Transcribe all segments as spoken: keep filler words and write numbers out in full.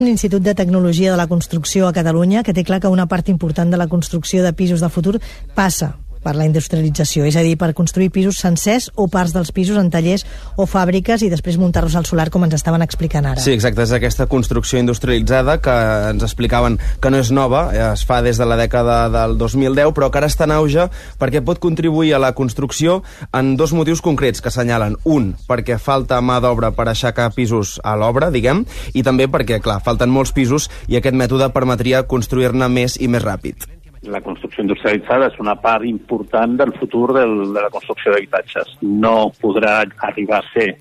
L'Institut de Tecnologia de la Construcció a Catalunya, que té clar que una part important de la construcció de pisos de futur passa per la industrialització, és a dir, per construir pisos sencers o parts dels pisos en tallers o fàbriques i després muntar-los al solar, com ens estaven explicant ara. Sí, exacte, és aquesta construcció industrialitzada que ens explicaven que no és nova, es fa des de la dècada del dos mil deu, però que ara està en auge perquè pot contribuir a la construcció en dos motius concrets que assenyalen. Un, perquè falta mà d'obra per aixecar pisos a l'obra, diguem, i també perquè, clar, falten molts pisos i aquest mètode permetria construir-ne més i més ràpid. La construcció industrialitzada és una part important del futur del, de la construcció d'habitatges. No podrà arribar a ser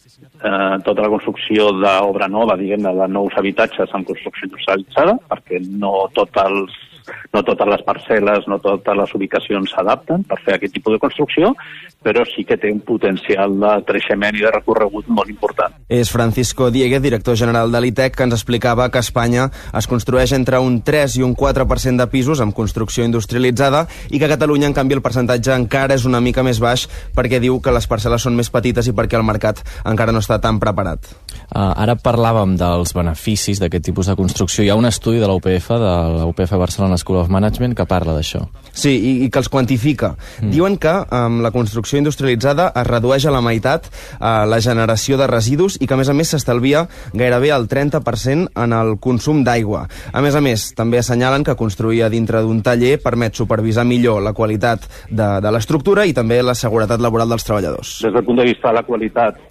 eh, tota la construcció d'obra nova, diguem-ne, de nous habitatges amb construcció industrialitzada, perquè no tots els no totes les parcel·les, no totes les ubicacions s'adapten per fer aquest tipus de construcció, però sí que té un potencial de creixement i de recorregut molt important. És Francisco Dieguez, director general de l'I T E C, que ens explicava que a Espanya es construeix entre un tres i un quatre per cent de pisos amb construcció industrialitzada i que a Catalunya, en canvi, el percentatge encara és una mica més baix perquè diu que les parcel·les són més petites i perquè el mercat encara no està tan preparat. Uh, ara parlàvem dels beneficis d'aquest tipus de construcció. Hi ha un estudi de la U P F, de la U P F Barcelona School of Management, que parla d'això. Sí, i, i que els quantifica. Mm. Diuen que amb la construcció industrialitzada es redueix a la meitat uh, la generació de residus i que, a més a més, s'estalvia gairebé el trenta per cent en el consum d'aigua. A més a més, també assenyalen que construir a dintre d'un taller permet supervisar millor la qualitat de, de l'estructura i també la seguretat laboral dels treballadors. Des del punt de vista de la qualitat,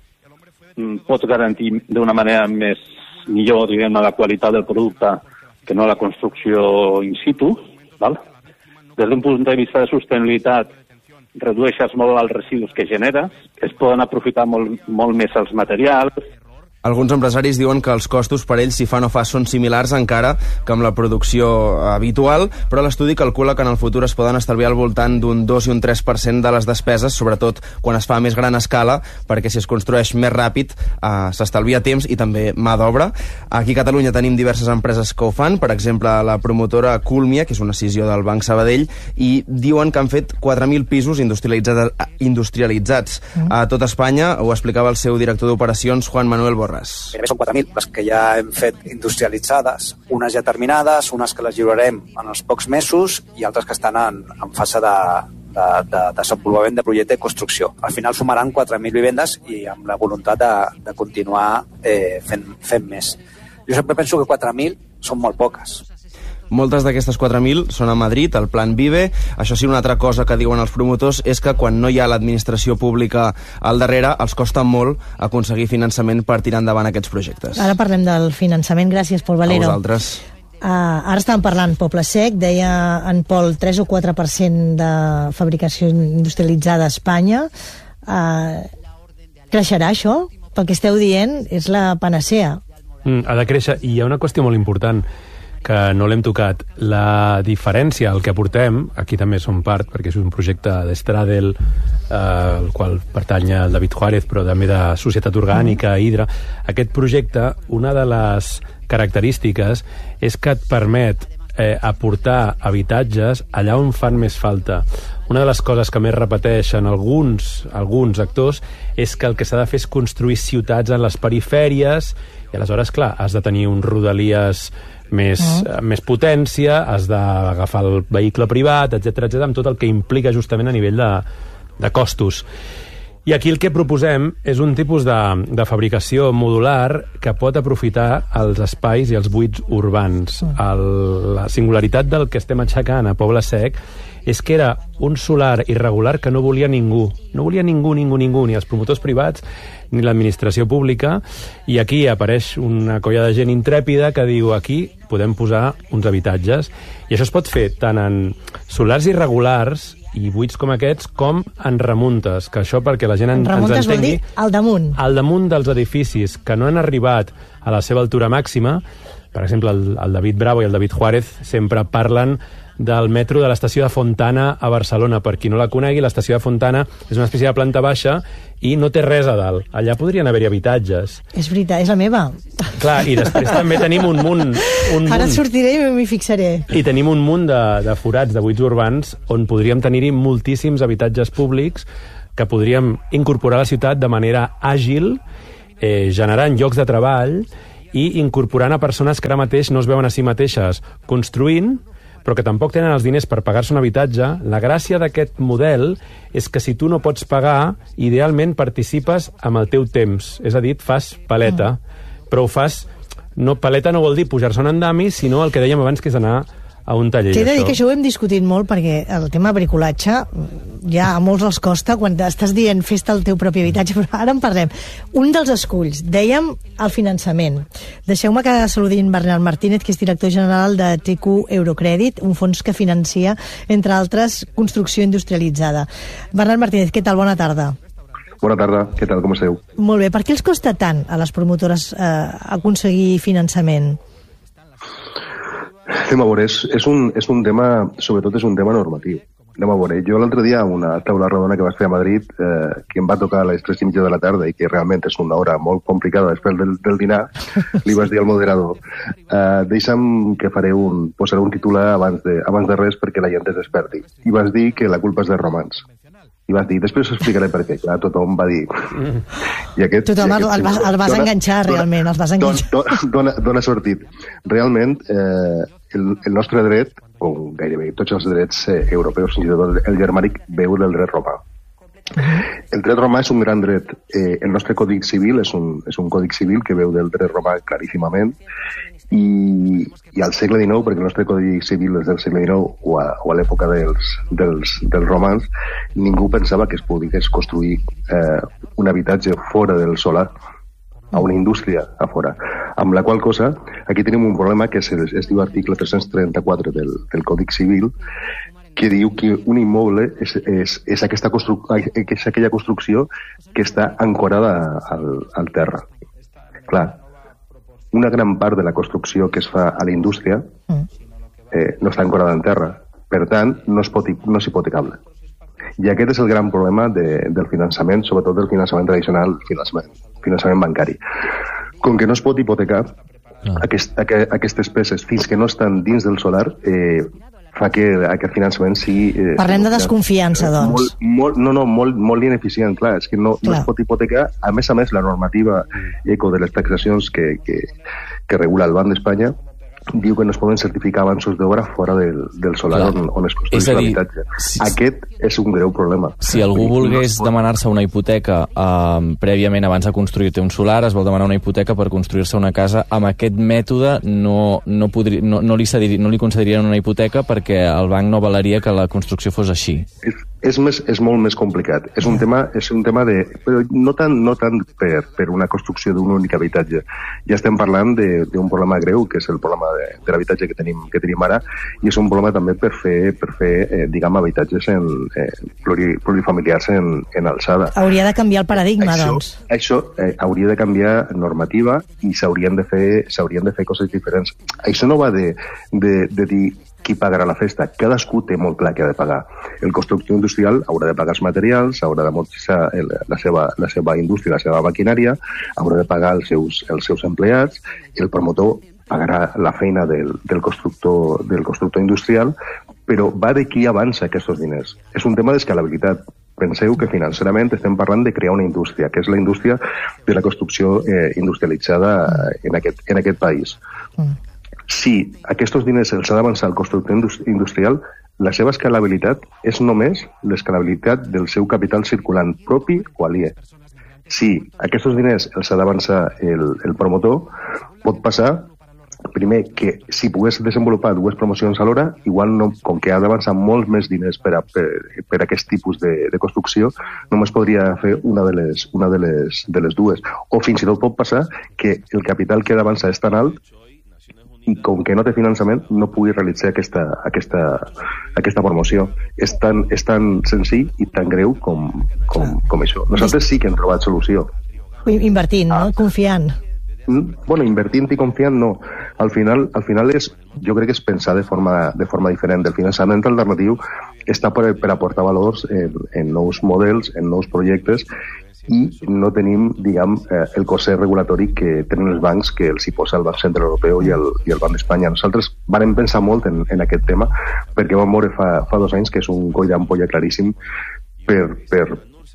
pots garantir d'una manera més millor, diguem-ne, la qualitat del producte que no la construcció in situ, val? Des d'un punt de vista de sostenibilitat, redueixes molt els residus que generes, es poden aprofitar molt, molt més els materials. Alguns empresaris diuen que els costos per ells, si fa no fa, són similars encara que amb la producció habitual, però l'estudi calcula que en el futur es poden estalviar al voltant d'un dos i un tres per cent de les despeses, sobretot quan es fa a més gran escala, perquè si es construeix més ràpid eh, s'estalvia temps i també mà d'obra. Aquí a Catalunya tenim diverses empreses que ho fan, per exemple la promotora Culmia, que és una escissió del Banc Sabadell, i diuen que han fet quatre mil pisos industrialitzats, industrialitzats mm. a tot Espanya. Ho explicava el seu director d'operacions, Juan Manuel Borràs. Gairebé són quatre mil les que ja hem fet industrialitzades, unes ja terminades, unes que les lliurarem en els pocs mesos i altres que estan en, en fase de, de, de desenvolupament de projecte de construcció. Al final sumaran quatre mil vivendes i amb la voluntat de, de continuar eh, fent, fent més. Jo sempre penso que quatre mil són molt poques. Moltes d'aquestes quatre mil són a Madrid, al Plan Vive. Això sí, una altra cosa que diuen els promotors és que quan no hi ha l'administració pública al darrere, els costa molt aconseguir finançament per tirar endavant aquests projectes. Ara parlem del finançament. Gràcies, Pol Valero. A vosaltres. Uh, ara estàvem parlant Poble Sec, deia en Pol tres o quatre per cent de fabricació industrialitzada a Espanya. Uh, creixerà això? Pel que esteu dient, és la panacea. Mm, ha de créixer, i hi ha una qüestió molt important que no l'hem tocat. La diferència, el que aportem, aquí també som part, perquè és un projecte d'Estradel, eh, el qual pertany al David Juárez, però també de Societat Orgànica, Hidra. Aquest projecte, una de les característiques és que et permet eh, aportar habitatges allà on fan més falta. Una de les coses que més repeteixen alguns, alguns actors és que el que s'ha de fer és construir ciutats en les perifèries i aleshores, clar, has de tenir uns rodalies més, uh. més potència, has d'agafar el vehicle privat, etcètera, etcètera, amb tot el que implica justament a nivell de, de costos. I aquí el que proposem és un tipus de, de fabricació modular que pot aprofitar els espais i els buits urbans. Uh. El, la singularitat del que estem aixecant a Poble Sec és que era un solar irregular que no volia ningú. No volia ningú, ningú, ningú, ni els promotors privats, ni l'administració pública, i aquí apareix una colla de gent intrèpida que diu aquí podem posar uns habitatges, i això es pot fer tant en solars irregulars i buits com aquests, com en remuntes, que això perquè la gent en, ens entengui... Remuntes vol dir al damunt. Al damunt dels edificis que no han arribat a la seva altura màxima. Per exemple, el, el David Bravo i el David Juárez sempre parlen del metro de l'estació de Fontana a Barcelona. Per qui no la conegui, l'estació de Fontana és una espècie de planta baixa i no té res a dalt. Allà podrien haver-hi habitatges. És veritat, és la meva. Clar, i després també tenim un munt... Un Ara munt, sortiré i m'hi fixaré. I tenim un munt de, de forats, de buits urbans, on podríem tenir-hi moltíssims habitatges públics que podríem incorporar a la ciutat de manera àgil, eh, generant llocs de treball i incorporant a persones que ara mateix no es veuen a si mateixes construint, però que tampoc tenen els diners per pagar-se un habitatge. La gràcia d'aquest model és que si tu no pots pagar, idealment participes amb el teu temps. És a dir, fas paleta, mm. però ho fas... No, paleta no vol dir pujar-se un andami, sinó el que dèiem abans, que és anar a un taller. T'he de dir que això ho hem discutit molt, perquè el tema bricolatge ja a molts els costa quan estàs dient fes-te el teu propi habitatge, però ara en parlem. Un dels esculls, dèiem el finançament. Deixeu-me que saludi en Bernat Martínez, que és director general de T Q Eurocrèdit, un fons que financia, entre altres, construcció industrialitzada. Bernat Martínez, què tal? Bona tarda. Bona tarda, què tal, com esteu? Molt bé, per què els costa tant a les promotores eh, aconseguir finançament? Anem a veure, és, és, un, és un tema, sobretot és un tema normatiu. Anem a veure, jo l'altre dia, una taula rodona que vaig fer a Madrid, eh, que em va tocar a les tres i mitja de la tarda i que realment és una hora molt complicada després del, del dinar, li vaig dir al moderador, eh, deixa'm que faré un, posaré un titular abans de, abans de res perquè la gent es desperti. I vas dir que la culpa és dels romans. I vas dir, després explicaré per què. Clar, tothom va dir... I aquest, tothom i aquest, el, vas, el vas dona, enganxar, dona, realment, els vas enganxar. Dona, dona, dona sortit. Realment, eh, el, el nostre dret, o gairebé tots els drets eh, europeus, fins i tot el germànic, veu del dret romà. El dret romà és un gran dret. Eh, el nostre còdic civil és un, és un còdic civil que veu del dret romà claríssimament, i, i al segle dinou, perquè el nostre codi civil és del segle dinou o a, o a l'època dels, dels, dels romans, ningú pensava que es pogués construir eh, un habitatge fora del solar, a una indústria a fora. Amb la qual cosa, aquí tenim un problema que es, es diu article tres-cents trenta-quatre del, del Còdic Civil, que diu que un immoble és, és, és, aquesta constru és aquella construcció que està ancorada al, al terra. Clar, una gran part de la construcció que es fa a la indústria eh, no està ancorada en terra. Per tant, no és, no és hipotecable. I aquest és el gran problema de, del finançament, sobretot del finançament tradicional, finançament, finançament bancari. Com que no es pot hipotecar, ah. aquest, aquest, aquestes peces, fins que no estan dins del solar, eh, fa que aquest finançament sigui... Eh, Parlem de desconfiança, doncs. Molt, molt, no, no, molt, molt ineficient, clar. És que no, no es pot hipotecar. A més a més, la normativa eco de les taxacions que, que, que regula el Banc d'Espanya diu que no es poden certificar avanços d'obra fora del, del solar on, on es construeix l'habitatge. Si, Aquest és un greu problema. Si algú volgués no pot... demanar-se una hipoteca eh, prèviament abans de construir-te un solar, es vol demanar una hipoteca per construir-se una casa, amb aquest mètode no, no, podri, no, no, li, cedir, no li concedirien una hipoteca perquè el banc no avalaria que la construcció fos així. És, és, més, és molt més complicat. És un tema, és un tema de... Però no tant, no tant per, per una construcció d'un únic habitatge. Ja estem parlant d'un problema greu, que és el problema de, de l'habitatge que tenim, que tenim ara, i és un problema també per fer, per fer eh, diguem, habitatges en, eh, pluri, plurifamiliars en, en alçada. Hauria de canviar el paradigma, això, doncs. Això eh, hauria de canviar normativa i s'haurien de fer, s'haurien de fer coses diferents. Això no va de, de, de dir qui pagarà la festa. Cadascú té molt clar que ha de pagar. El constructor industrial haurà de pagar els materials, haurà d'amortitzar la seva, la seva indústria, la seva maquinària, haurà de pagar els seus, els seus empleats, i el promotor pagarà la feina del, del, constructor, del constructor industrial, però va de qui avança aquests diners. És un tema d'escalabilitat. Penseu que financerament estem parlant de crear una indústria, que és la indústria de la construcció eh, industrialitzada en aquest, en aquest país. Mm. Si aquests diners els ha d'avançar el constructor industrial, la seva escalabilitat és només l'escalabilitat del seu capital circulant propi o aliè. Si aquests diners els ha d'avançar el, el promotor, pot passar, primer, que si pogués desenvolupar dues promocions alhora, igual no, com que ha d'avançar molts més diners per a, per, per a aquest tipus de, de construcció, només podria fer una de les, una de les, de les dues. O fins i tot pot passar que el capital que ha d'avançar és tan alt i com que no té finançament no pugui realitzar aquesta, aquesta, aquesta promoció. És tan, és tan senzill i tan greu com, com, com això. Nosaltres sí que hem trobat solució. Invertint, no? Confiant. Bueno, invertint i confiant no. Al final, al final és, jo crec que és pensar de forma, de forma diferent. El finançament alternatiu està per, per aportar valors en, en nous models, en nous projectes, i no tenim, diguem, eh, el cost regulatori que tenen els bancs, que els hi posa el Banc Central Europeu i el, i el Banc d'Espanya. Nosaltres vam pensar molt en, en aquest tema, perquè vam veure fa, fa dos anys que és un coll d'ampolla claríssim per, per,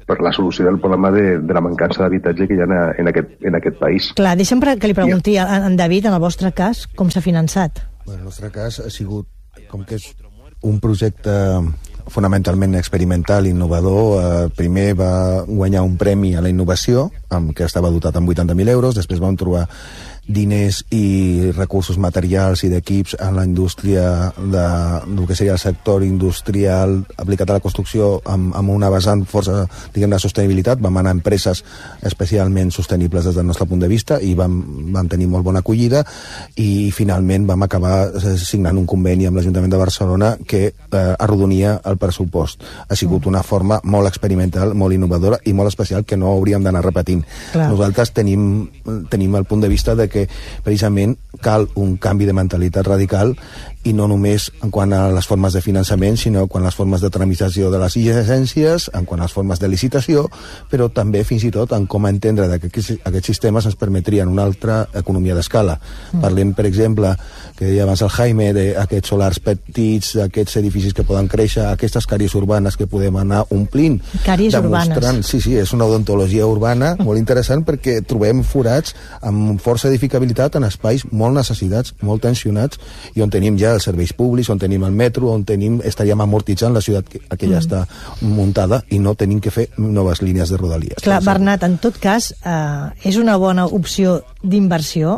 per la solució del problema de, de la mancança d'habitatge que hi ha en aquest, en aquest país. Clar, deixa'm que li pregunti a en David, en el vostre cas, com s'ha finançat? En el nostre cas ha sigut, com que és un projecte fonamentalment experimental, innovador, eh, primer va guanyar un premi a la innovació, amb, que estava dotat amb vuitanta mil euros, després vam trobar diners i recursos materials i d'equips en la indústria de, del que seria el sector industrial aplicat a la construcció amb, amb una vessant força, diguem, de sostenibilitat. Vam anar a empreses especialment sostenibles des del nostre punt de vista i vam, vam tenir molt bona acollida i finalment vam acabar signant un conveni amb l'Ajuntament de Barcelona que eh, arrodonia el pressupost. Ha sigut una forma molt experimental, molt innovadora i molt especial que no hauríem d'anar repetint. Clar. Nosaltres tenim, tenim el punt de vista de que precisament cal un canvi de mentalitat radical i no només en quant a les formes de finançament, sinó en quant a les formes de tramitació de les llicències, en quant a les formes de licitació, però també fins i tot en com entendre que aquests sistemes ens permetrien una altra economia d'escala. Mm. Parlem, per exemple, que deia abans el Jaime, d'aquests solars petits, d'aquests edificis que poden créixer, aquestes càries urbanes que podem anar omplint. Càries urbanes. Sí, sí, és una odontologia urbana molt interessant perquè trobem forats amb força edificabilitat en espais molt necessitats, molt tensionats, i on tenim ja els serveis públics, on tenim el metro, on tenim, estaríem amortitzant la ciutat que, que ja mm. està muntada i no tenim que fer noves línies de rodalies. Clar, Bernat, en tot cas, eh, és una bona opció d'inversió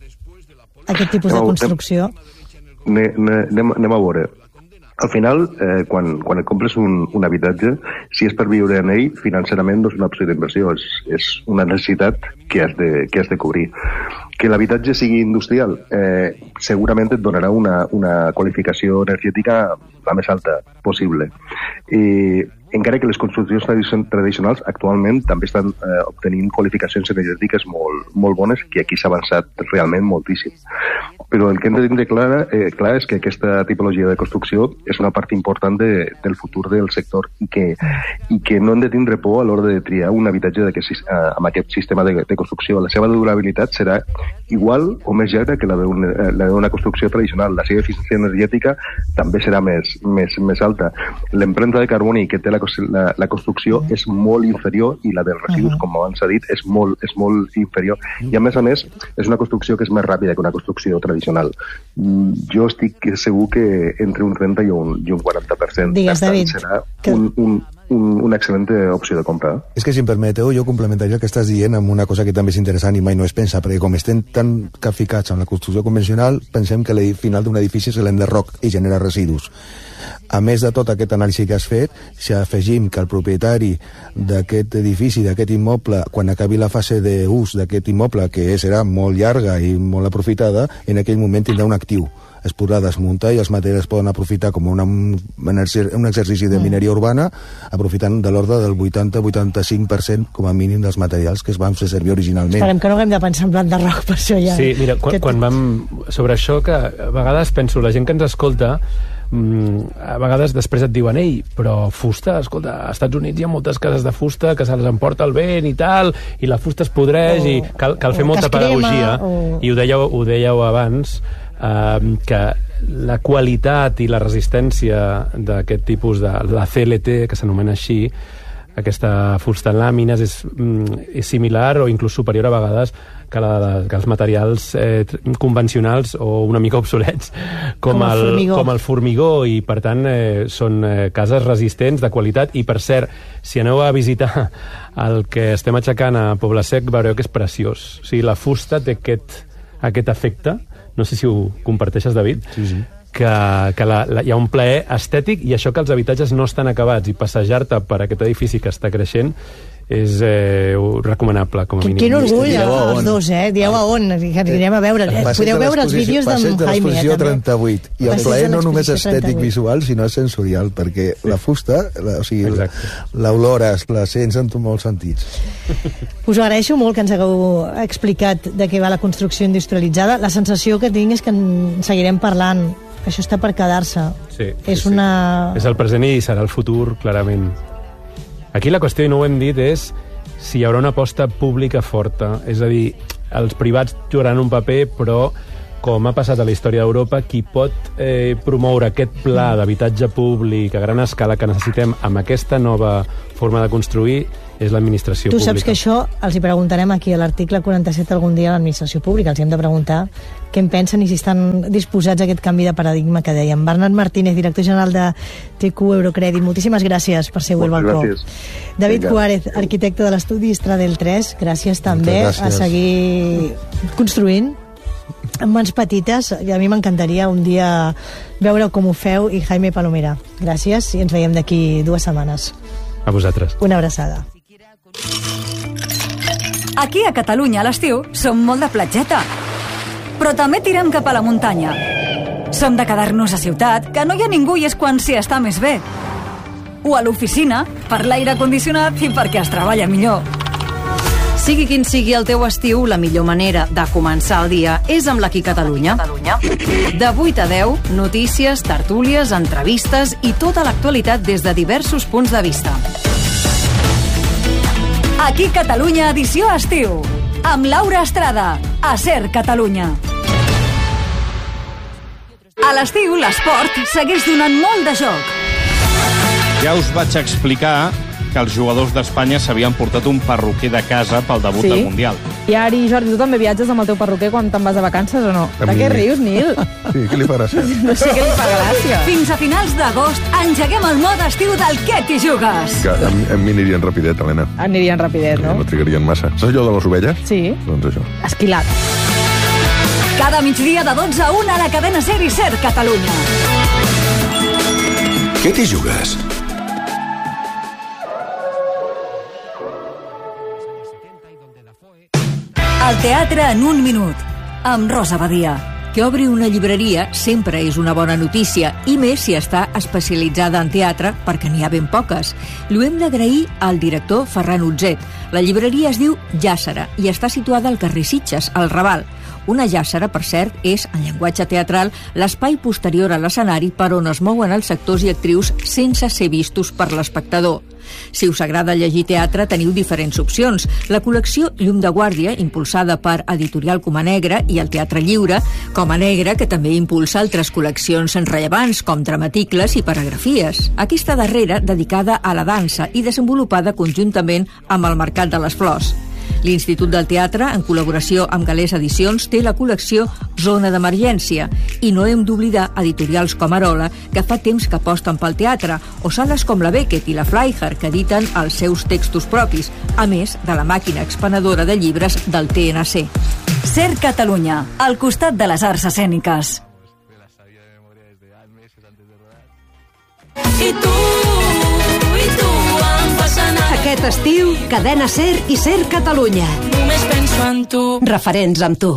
aquest tipus de construcció? Anem, anem a veure. Al final, eh, quan, quan et compres un, un habitatge, si és per viure en ell, financerament no és una opció d'inversió, és, és una necessitat que has de, que has de cobrir. Que l'habitatge sigui industrial, eh, segurament et donarà una, una qualificació energètica la més alta possible. I encara que les construccions tradicionals actualment també estan eh, obtenint qualificacions energètiques molt, molt bones, que aquí s'ha avançat realment moltíssim. Però el que hem de tindre clar, eh, clar és que aquesta tipologia de construcció és una part important de, del futur del sector i que, i que no hem de tindre por a l'hora de triar un habitatge eh, amb aquest sistema de, de construcció. La seva durabilitat serà igual o més llarga que la d'una construcció tradicional. La seva eficiència energètica també serà més, més, més alta. L'empremta de carboni que té la La, la construcció és molt inferior i la dels residus, uh -huh. com abans s'ha dit, és molt, és molt inferior. I a més a més, és una construcció que és més ràpida que una construcció tradicional. Jo estic segur que entre un trenta i un, i un quaranta per cent. Digues, David. Serà que... un, un, un, una excel·lent opció de compra. És que, si em permeteu, jo complementaria el que estàs dient amb una cosa que també és interessant i mai no es pensa, perquè com estem tan capficats en la construcció convencional, pensem que el final d'un edifici és l'enderroc i genera residus. A més de tot aquest anàlisi que has fet, si afegim que el propietari d'aquest edifici, d'aquest immoble, quan acabi la fase d'ús d'aquest immoble, que serà molt llarga i molt aprofitada, en aquell moment tindrà un actiu. Es podrà desmuntar i els materials poden aprofitar com una, un, un exercici de mineria urbana, aprofitant de l'ordre del vuitanta a vuitanta-cinc per cent com a mínim dels materials que es van fer servir originalment. Esperem que no haguem de pensar en blanc de roc per això ja. Sí, mira, quan, quan vam... Sobre això, que a vegades penso, la gent que ens escolta, a vegades després et diuen ei, però fusta, escolta, als Estats Units hi ha moltes cases de fusta que se les emporta el vent i tal, i la fusta es podreix, o, i cal, cal fer molta pedagogia, o... i ho dèieu, ho dèieu abans, eh, que la qualitat i la resistència d'aquest tipus de la C L T, que s'anomena així, aquesta fusta en làmines, és, és similar o inclús superior a vegades que, la, que els materials eh, convencionals o una mica obsolets com, com, el, el com el formigó, i per tant eh, són eh, cases resistents, de qualitat. I per cert, si aneu a visitar el que estem aixecant a Poble Sec, veureu que és preciós. O sigui, la fusta té aquest, aquest efecte, no sé si ho comparteixes, David, sí, sí. que, que la, la, hi ha un plaer estètic, i això que els habitatges no estan acabats, i passejar-te per aquest edifici que està creixent és eh, recomanable, com a mínim. Quin orgull, els dos, eh? Dieu a on, que anirem a veure. Podeu veure els vídeos d'en Jaime. Passeig de l'exposició trenta-vuit. I el plaer no només estètic visual, sinó sensorial, perquè la fusta, la, o sigui, l'olor, la sents en molts sentits. Us agraeixo molt que ens hagueu explicat de què va la construcció industrialitzada. La sensació que tinc és que en seguirem parlant. Això està per quedar-se. Sí, és sí, una... sí. És el present i serà el futur, clarament. Aquí la qüestió, i no ho hem dit, és si hi haurà una aposta pública forta. És a dir, els privats jugaran un paper, però com ha passat a la història d'Europa, qui pot eh, promoure aquest pla d'habitatge públic a gran escala que necessitem amb aquesta nova forma de construir és l'administració pública. Tu saps que això els hi preguntarem aquí a l'article quaranta-set algun dia a l'administració pública. Els hi hem de preguntar què en pensen i si estan disposats a aquest canvi de paradigma que dèiem. Bernat Martínez, director general de T Q Eurocrèdit, moltíssimes gràcies per ser avui al balcó. Gràcies. David Juárez, arquitecte de l'estudi Stradel tres, gràcies també gràcies. A seguir construint amb mans petites, i a mi m'encantaria un dia veure com ho feu. I Jaime Palomera, gràcies i ens veiem d'aquí dues setmanes. A vosaltres. Una abraçada. Aquí a Catalunya a l'estiu som molt de platgeta, però també tirem cap a la muntanya. Som de quedar-nos a ciutat, que no hi ha ningú i és quan s'hi està més bé. O a l'oficina, per l'aire condicionat i perquè es treballa millor. Sigui quin sigui el teu estiu, la millor manera de començar el dia és amb l'Aquí Catalunya. De vuit a deu, notícies, tertúlies, entrevistes i tota l'actualitat des de diversos punts de vista. Aquí Catalunya, edició estiu, amb Laura Estrada, a Ser Catalunya. A l'estiu, l'esport segueix donant molt de joc. Ja us vaig explicar que els jugadors d'Espanya s'havien portat un perruquer de casa pel debut sí. del Mundial. I Ari, Jordi, tu també viatges amb el teu perruquer quan te'n vas de vacances o no? A de mi... què rius, Nil? Sí, què li fa gràcia? No sé què li fa gràcia. Fins a finals d'agost engeguem el mode estiu del Què t'hi jugues? Que a, mi- a mi anirien rapidet, Helena. Anirien rapidet, no? No trigarien massa. Saps allò de les ovelles? Sí. Doncs això. Esquilat. Cada migdia de dotze a una a la cadena Ser i Ser Catalunya. Què t'hi jugues? El teatre en un minut, amb Rosa Badia. Que obri una llibreria sempre és una bona notícia, i més si està especialitzada en teatre, perquè n'hi ha ben poques. L'ho hem d'agrair al director Ferran Utzet. La llibreria es diu Jàssera i està situada al carrer Sitges, al Raval. Una jàssera, per cert, és, en llenguatge teatral, l'espai posterior a l'escenari per on es mouen els actors i actrius sense ser vistos per l'espectador. Si us agrada llegir teatre, teniu diferents opcions. La col·lecció Llum de Guàrdia, impulsada per Editorial Coma Negra, i el Teatre Lliure, Coma Negra, que també impulsa altres col·leccions rellevants, com dramaticles i paragrafies. Aquesta darrera, dedicada a la dansa i desenvolupada conjuntament amb el Mercat de les Flors. L'Institut del Teatre, en col·laboració amb Galés Edicions, té la col·lecció Zona d'Emergència. I no hem d'oblidar editorials com Arola, que fa temps que aposten pel teatre, o sales com la Beckett i la Fleischer, que editen els seus textos propis, a més de la màquina expenedora de llibres del T N C. Ser Catalunya, al costat de les arts escèniques. I tu, i tu em fas anar. Aquest estiu, Cadena Ser i Ser Catalunya. Només penso en tu. Referents amb tu.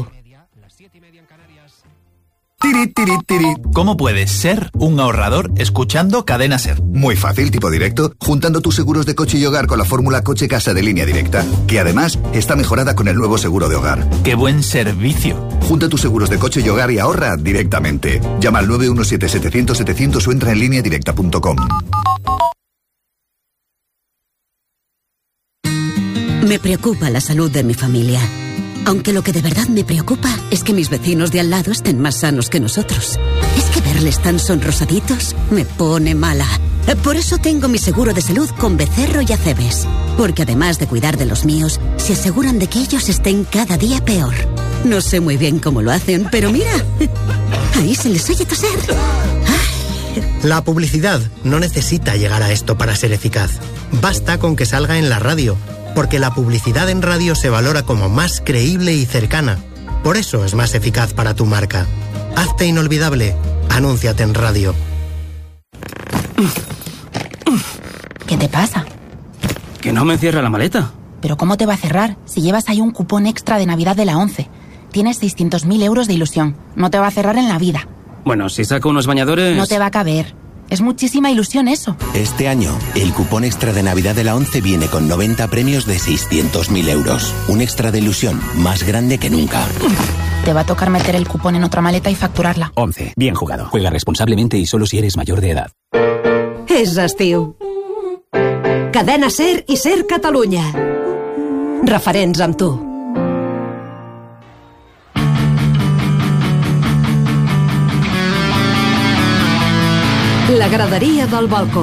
Tirit, tirit, tirit. ¿Cómo puedes ser un ahorrador escuchando Cadena Ser? Muy fácil, tipo directo, juntando tus seguros de coche y hogar con la fórmula coche-casa de Línea Directa, que además está mejorada con el nuevo seguro de hogar. ¡Qué buen servicio! Junta tus seguros de coche y hogar y ahorra directamente. Llama al nueve uno siete setecientos setecientos o entra en línea directa punto com. Me preocupa la salud de mi familia. Aunque lo que de verdad me preocupa es que mis vecinos de al lado estén más sanos que nosotros. Es que verles tan sonrosaditos me pone mala. Por eso tengo mi seguro de salud con Becerro y Acebes. Porque además de cuidar de los míos, se aseguran de que ellos estén cada día peor. No sé muy bien cómo lo hacen, pero mira, ahí se les oye toser. La publicidad no necesita llegar a esto para ser eficaz. Basta con que salga en la radio, porque la publicidad en radio se valora como más creíble y cercana. Por eso es más eficaz para tu marca. Hazte inolvidable. Anúnciate en radio. ¿Qué te pasa? Que no me cierra la maleta. ¿Pero cómo te va a cerrar si llevas ahí un cupón extra de Navidad de la ONCE? Tienes seiscientos mil euros de ilusión. No te va a cerrar en la vida. Bueno, si saco unos bañadores... No te va a caber. Es muchísima ilusión eso. Este año, el cupón extra de Navidad de la ONCE viene con noventa premios de seiscientos mil euros. Un extra de ilusión más grande que nunca. Te va a tocar meter el cupón en otra maleta y facturarla. ONCE. Bien jugado. Juega responsablemente y solo si eres mayor de edad. És estiu. Cadena Ser i Ser Catalunya. Referents amb tu. La graderia del balcó.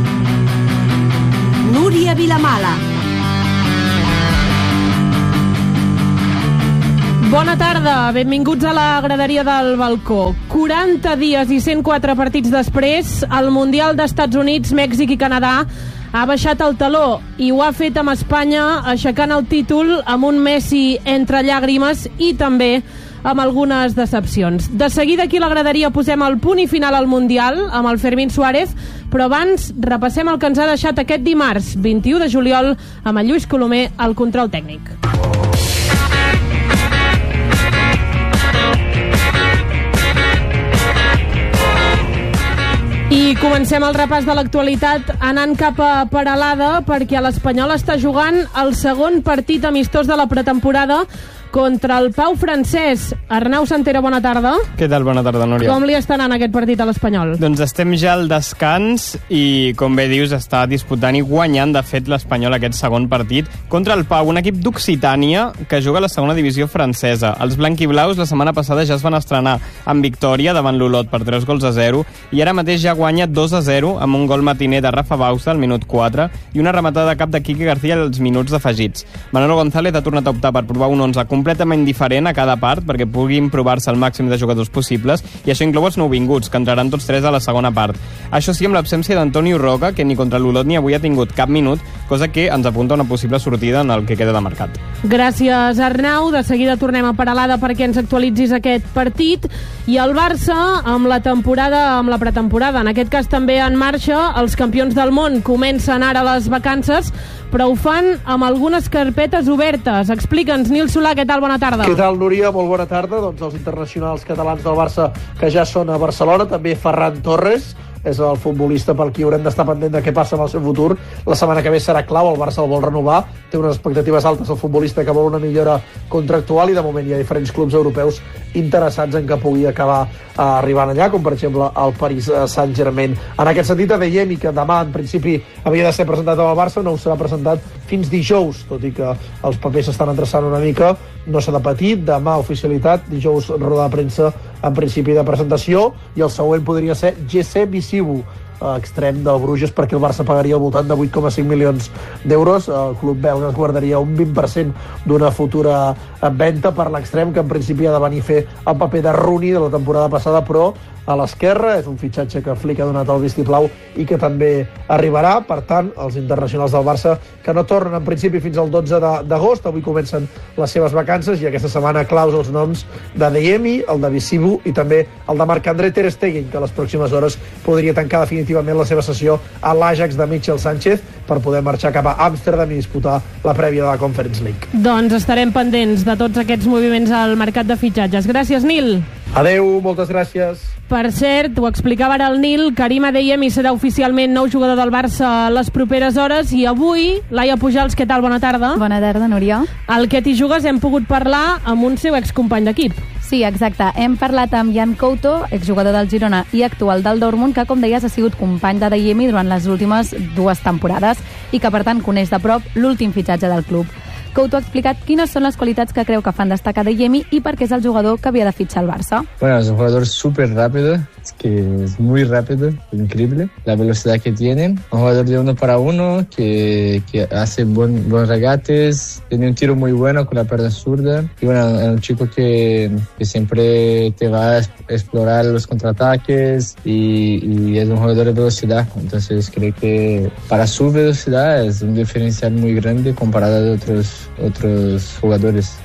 Núria Vilamala. Bona tarda, benvinguts a la graderia del balcó. quaranta dies i cent quatre partits després, el Mundial d'Estats Units, Mèxic i Canadà ha baixat el taló i ho ha fet amb Espanya, aixecant el títol amb un Messi entre llàgrimes i també amb algunes decepcions. De seguida aquí a la graderia posem el punt i final al Mundial amb el Fermín Suárez, però abans repassem el que ens ha deixat aquest dimarts, vint-i-u de juliol, amb el Lluís Colomer al control tècnic. I comencem el repàs de l'actualitat anant cap a Peralada, perquè l'Espanyol està jugant el segon partit amistós de la pretemporada contra el Pau Francès. Arnau Santera, bona tarda. Què tal? Bona tarda, Núria. Com li està anant aquest partit a l'Espanyol? Doncs estem ja al descans i, com bé dius, està disputant i guanyant, de fet, l'Espanyol aquest segon partit contra el Pau, un equip d'Occitània que juga a la segona divisió francesa. Els blanquiblaus la setmana passada ja es van estrenar amb victòria davant l'Olot per tres gols a zero i ara mateix ja guanya dos a zero amb un gol matiner de Rafa Bausa al minut quatre i una rematada de cap de Quique García als minuts afegits. Manolo González ha tornat a optar per provar un onze completament diferent a cada part perquè puguin provar-se el màxim de jugadors possibles i això inclou els nouvinguts, que entraran tots tres a la segona part. Això sí, amb l'absència d'Antonio Roca, que ni contra l'Olot ni avui ha tingut cap minut, cosa que ens apunta una possible sortida en el que queda de mercat. Gràcies, Arnau. De seguida tornem a Peralada perquè ens actualitzis aquest partit. I el Barça, amb la temporada, amb la pretemporada, en aquest cas també en marxa, els campions del món comencen ara les vacances, però ho fan amb algunes carpetes obertes. Explica'ns, Nil Solà, què tal? Bona tarda. Què tal, Núria? Molt bona tarda. Doncs els internacionals catalans del Barça que ja són a Barcelona, també Ferran Torres, és el futbolista pel qui haurem d'estar pendent de què passa amb el seu futur. La setmana que ve serà clau, el Barça el vol renovar, té unes expectatives altes el futbolista que vol una millora contractual i de moment hi ha diferents clubs europeus interessats en que pugui acabar uh, arribant allà, com per exemple el Paris Saint-Germain. En aquest sentit, Adeyemi, que demà en principi havia de ser presentat al Barça, no ho serà presentat fins dijous, tot i que els papers s'estan endreçant una mica, no s'ha de patir, demà oficialitat, dijous roda de premsa en principi de presentació, i el següent podria ser Jesse Bisibu, extrem del Bruges, perquè el Barça pagaria al voltant de vuit coma cinc milions d'euros. El club belga es guardaria un vint per cent d'una futura venda per l'extrem, que en principi ha de venir a fer el paper de Rooney de la temporada passada, però a l'esquerra. És un fitxatge que Flick ha donat al vistiplau i que també arribarà. Per tant, els internacionals del Barça que no tornen en principi fins al dotze d'agost. Avui comencen les seves vacances i aquesta setmana claus els noms d'Adeyemi, el de Bisibu i també el de Marc-André Ter Stegen, que a les pròximes hores podria tancar definitivament la seva sessió a l'Ajax de Michel Sánchez per poder marxar cap a Amsterdam i disputar la prèvia de la Conference League. Doncs estarem pendents de tots aquests moviments al mercat de fitxatges. Gràcies, Nil. Adeu, moltes gràcies. Per cert, ho explicava ara el Nil, Karim Adeyemi serà oficialment nou jugador del Barça les properes hores i avui, Laia Pujals, què tal? Bona tarda. Bona tarda, Núria. Al Que t'hi jugues hem pogut parlar amb un seu excompany d'equip. Sí, exacte. Hem parlat amb Jan Couto, exjugador del Girona i actual del Dortmund, que, com deies, ha sigut company d'Adeyemi durant les últimes dues temporades i que, per tant, coneix de prop l'últim fitxatge del club. Couto ha explicat quines son las cualidades que creu que fan destacar Adeyemi y por qué es el jugador que había de fichar al Barça. Bueno, es un jugador súper rápido, es que es muy rápido, increíble la velocidad que tiene. Un jugador de uno para uno que, que hace buen, buenos regates, tiene un tiro muy bueno con la pierna zurda. Y bueno, es un chico que, que siempre te va a explorar los contraataques y, y es un jugador de velocidad. Entonces creo que para su velocidad es un diferencial muy grande comparado a otros otros jugadores.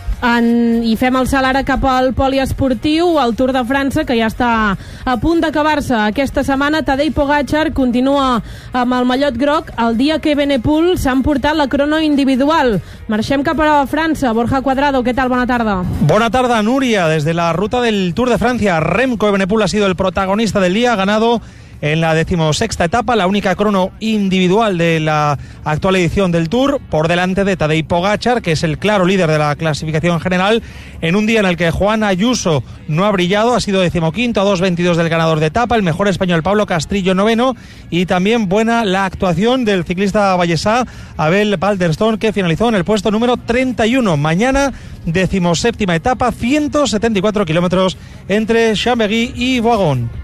En, I fem el salt ara cap al poliesportiu, al Tour de França, que ja està a punt d'acabar-se. Aquesta setmana Tadej Pogačar continua amb el mallot groc, el dia que Evenepoel s'ha emportat la crono individual. Marxem cap a França. Borja Cuadrado, ¿qué tal? Buena tarde. Buena tarde, Nuria. Desde la ruta del Tour de Francia, Remco Evenepoel ha sido el protagonista del día, ha ganado en la decimosexta etapa, la única crono individual de la actual edición del Tour, por delante de Tadej Pogačar, que es el claro líder de la clasificación general, en un día en el que Juan Ayuso no ha brillado, ha sido decimoquinto a dos veintidós del ganador de etapa, el mejor español Pablo Castrillo noveno, y también buena la actuación del ciclista vallesà Abel Balderston, que finalizó en el puesto número treinta y uno. Mañana, decimoséptima etapa, ciento setenta y cuatro kilómetros entre Chambéry y Boigon.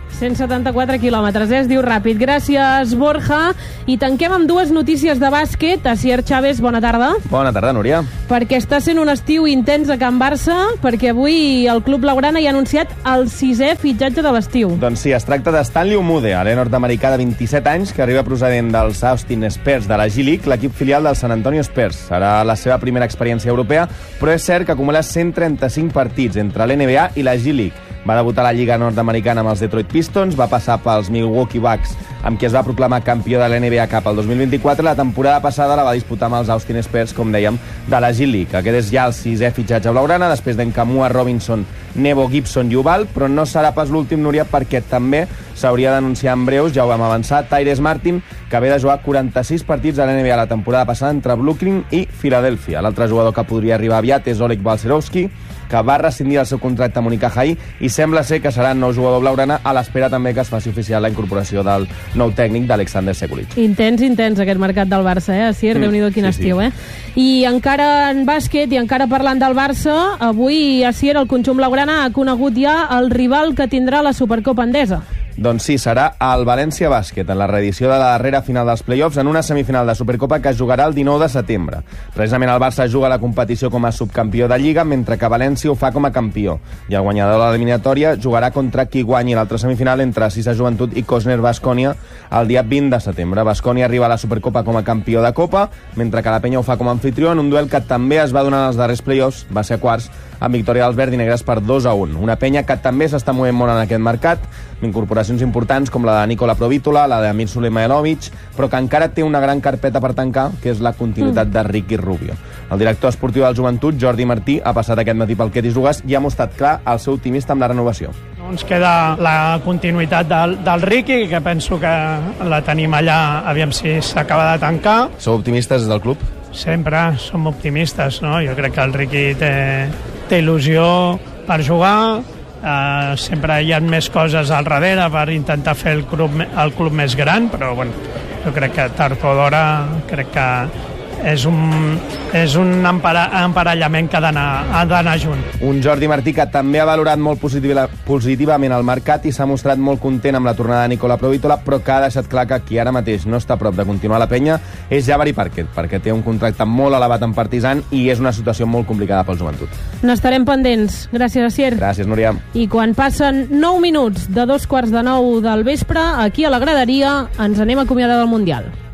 cent setanta-quatre quilòmetres, eh? Es diu ràpid. Gràcies, Borja. I tanquem amb dues notícies de bàsquet. Asier Chávez, bona tarda. Bona tarda, Núria. Perquè està sent un estiu intens a Can Barça, perquè avui el Club Blaugrana ja ha anunciat el sisè fitxatge de l'estiu. Doncs sí, es tracta de Stanley Umude, alè nord-americà de vint-i-set anys, que arriba procedent dels Austin Spurs de la G-League, l'equip filial del San Antonio Spurs. Serà la seva primera experiència europea, però és cert que acumula cent trenta-cinc partits entre l'N B A i la G-League. Va debutar a la Lliga Nord-Americana amb els Detroit Pistons, va passar pels Milwaukee Bucks, amb qui es va proclamar campió de l'N B A cap al dos mil vint-i-quatre. La temporada passada la va disputar amb els Austin Spurs, com dèiem, de la G-League. Aquest és ja el sisè fitxatge blaugrana, després d'Encamua, Robinson, Nebo, Gibson i Ubal, però no serà pas l'últim, Núria, perquè també s'hauria d'anunciar en breus, ja ho vam avançar, Tyrese Martin, que ve de jugar quaranta-sis partits a l'N B A la temporada passada entre Brooklyn i Filadèlfia. L'altre jugador que podria arribar aviat és Oleg Balcerowski, que va rescindir el seu contracte amb Unicaja ahir i sembla ser que serà el nou jugador blaugrana, a l'espera també que es faci oficial la incorporació del nou tècnic d'Alexander Sekulic. Intens, intens aquest mercat del Barça, eh? Asier, mm, Déu-n'hi-do quin sí, estiu, sí. eh? I encara en bàsquet, i encara parlant del Barça, avui, Asier, el conjunt blaugrana ha conegut ja el rival que tindrà la Supercopa Endesa. Doncs sí, serà el València Bàsquet, en la reedició de la darrera final dels play-offs, en una semifinal de Supercopa que es jugarà el dinou de setembre. Precisament el Barça juga la competició com a subcampió de Lliga, mentre que València ho fa com a campió. I el guanyador de l'eliminatòria jugarà contra qui guanyi l'altra semifinal entre Sisa Joventut i Cosner Baskonia el dia vint de setembre. Baskonia arriba a la Supercopa com a campió de Copa, mentre que la Penya ho fa com a anfitrió en un duel que també es va donar en els darrers play-offs, va ser a quarts, amb victòria dels verdinegres per dos a un. Una Penya que també s'està movent molt en aquest mercat, amb incorporacions importants com la de Nikola Provítola, la de Amir Sulejmanovic, però que encara té una gran carpeta per tancar, que és la continuïtat de Ricky Rubio. El director esportiu del Joventut, Jordi Martí, ha passat aquest matí pel Quetis Lugas i ha mostrat clar el seu optimista amb la renovació. Ens queda la continuïtat del, del Ricky, que penso que la tenim allà, aviam si s'acaba de tancar. Sou optimistes del club? Sempre som optimistes, no? Jo crec que el Ricky té, té il·lusió per jugar, uh, sempre hi ha més coses al darrere per intentar fer el club, el club més gran, però bueno, jo crec que tard o d'hora crec que és un, és un empara, emparellament que ha d'anar junt. Un Jordi Martí que també ha valorat molt positiva, positivament el mercat i s'ha mostrat molt content amb la tornada de Nikola Provítola, però que ha deixat clar que qui ara mateix no està a prop de continuar a la Penya és Jabari Parker, perquè té un contracte molt elevat en Partizan i és una situació molt complicada pel Joventut. N'estarem pendents. Gràcies, Asier. Gràcies, Núria. I quan passen nou minuts de dos quarts de nou del vespre, aquí a la graderia ens anem a acomiadar del Mundial.